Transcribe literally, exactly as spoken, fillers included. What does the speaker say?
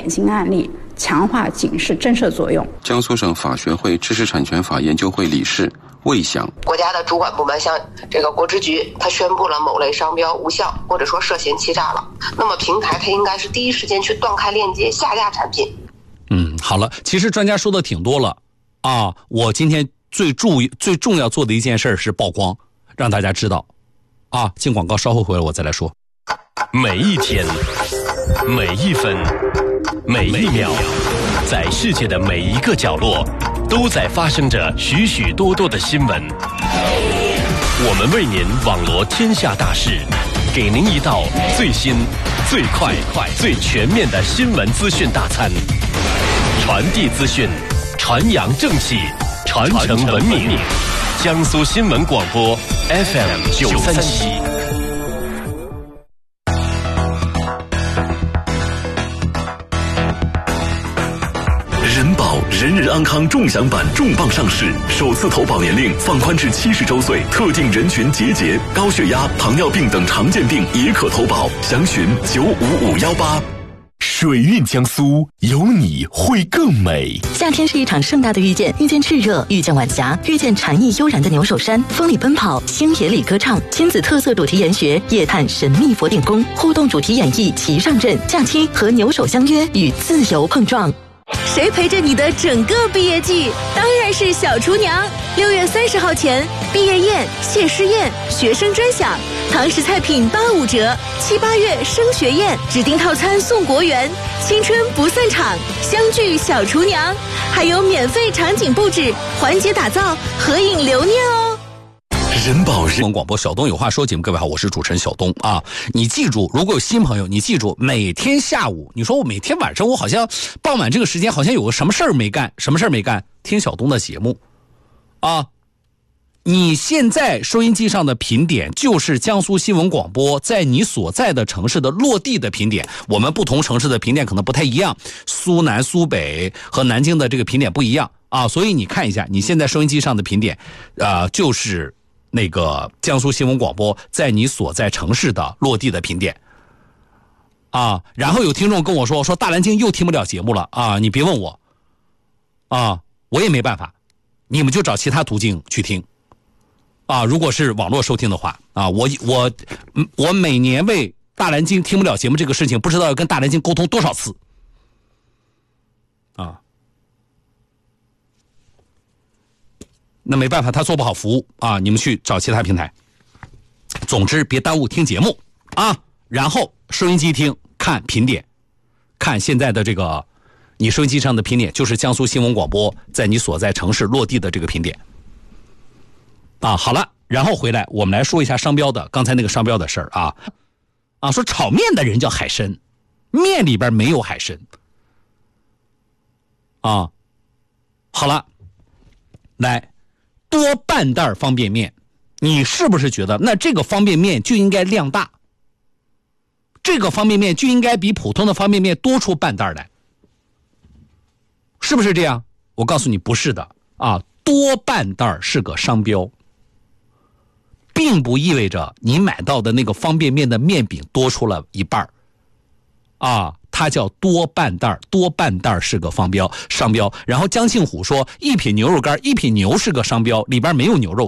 典型案例，强化警示震慑作用。 江苏省法学会知识产权法研究会理事魏翔， 国家的主管部门像这个国知局，它宣布了某类商标无效或者说涉嫌欺诈了，那么平台它应该是第一时间去断开链接，下架产品。 嗯，好了，其实专家说的挺多了啊，我今天最注意最重要做的一件事是曝光，让大家知道啊。进广告，稍后回来我再来说。 每一天，每一分，每一秒，在世界的每一个角落，都在发生着许许多多的新闻。我们为您网罗天下大事，给您一道最新、最快、最全面的新闻资讯大餐，传递资讯，传扬正气，传承文明。江苏新闻广播 F M 九三七。 人保人人安康重享版重磅上市，首次投保年龄放宽至七十周岁，特定人群节节，高血压、糖尿病等常见病也可投保，详询九五五幺八。 水韵江苏，有你会更美。 夏天是一场盛大的遇见，遇见炽热，遇见晚霞，遇见禅意悠然的牛首山，风里奔跑，星野里歌唱，亲子特色主题研学，夜探神秘佛顶宫，互动主题演绎齐上阵，假期和牛首相约，与自由碰撞。 谁陪着你的整个毕业季？当然是小厨娘。六月三十号前，毕业宴、谢师宴、学生专享，堂食菜品八五折。七八月升学宴，指定套餐送国园，青春不散场，相聚小厨娘，还有免费场景布置、环节打造、合影留念哦。 人保人文广播小东有话说节目，各位好，我是主持人小东啊。你记住，如果有新朋友，你记住每天下午，你说我每天晚上我好像傍晚这个时间好像有个什么事儿没干，什么事儿没干，听小东的节目啊。你现在收音机上的频点就是江苏新闻广播在你所在的城市的落地的频点，我们不同城市的频点可能不太一样，苏南、苏北和南京的这个频点不一样啊，所以你看一下你现在收音机上的频点啊、呃，就是那个江苏新闻广播在你所在城市的落地的频点啊。然后有听众跟我说说大蓝鲸又听不了节目了啊，你别问我啊，我也没办法，你们就找其他途径去听啊。如果是网络收听的话啊，我我我每年为大蓝鲸听不了节目这个事情，不知道要跟大蓝鲸沟通多少次啊。那没办法，他做不好服务啊，你们去找其他平台。总之别耽误听节目啊，然后收音机听，看频点，看现在的这个你收音机上的频点就是江苏新闻广播在你所在城市落地的这个频点啊。好了，然后回来我们来说一下商标的刚才那个商标的事儿啊啊，说炒面的人叫海参，面里边没有海参啊。好了，来。多半袋方便面，你是不是觉得那这个方便面就应该量大，这个方便面就应该比普通的方便面多出半袋来，是不是这样？我告诉你不是的啊，多半袋是个商标，并不意味着你买到的那个方便面的面饼多出了一半啊，它叫多半袋，多半袋是个方标商标。然后江庆虎说一品牛肉干，一品牛是个商标，里边没有牛肉。